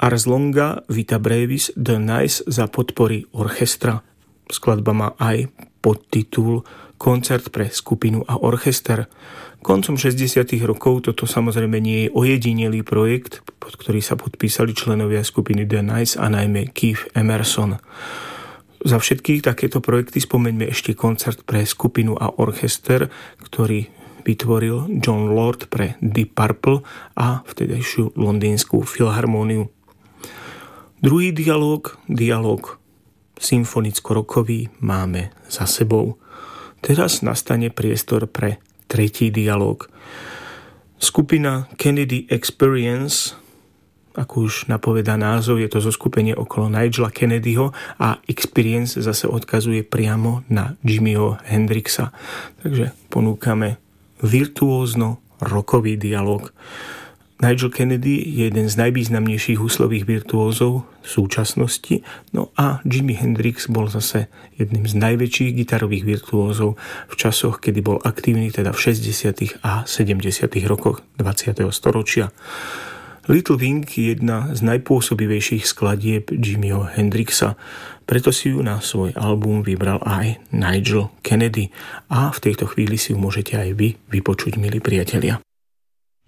Ars longa vita brevis The Nice za podpory orchestra. Skladba má aj podtitul Koncert pre skupinu a orchester. Koncom 60. rokov toto samozrejme nie je ojedinelý projekt, pod ktorý sa podpísali členovia skupiny The Nice a najmä Keith Emerson. Za všetky takéto projekty spomeňme ešte Koncert pre skupinu a orchester, ktorý vytvoril John Lord pre Deep Purple a vtedajšiu londýnsku filharmóniu. Druhý dialóg symfonicko-rokový máme za sebou. Teraz nastane priestor pre tretí dialóg. Skupina Kennedy Experience, ako už napovedá názov, je to zoskupenie okolo Nigela Kennedyho a Experience zase odkazuje priamo na Jimiho Hendrixa. Takže ponúkame virtuózno rokový dialóg. Nigel Kennedy je jeden z najvýznamnejších huslových virtuózov v súčasnosti, no a Jimi Hendrix bol zase jedným z najväčších gitarových virtuózov v časoch, kedy bol aktívny, teda v 60. a 70. rokoch 20. storočia. Little Wing je jedna z najpôsobivejších skladieb Jimiho Hendrixa, preto si ju na svoj album vybral aj Nigel Kennedy a v tejto chvíli si ju môžete aj vy vypočuť, milí priatelia.